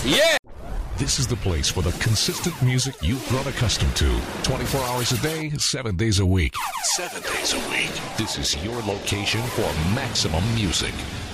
Yeah! This is the place for the consistent music you've grown accustomed to. 24 hours a day, 7 days a week. 7 days a week. This is your location for maximum music.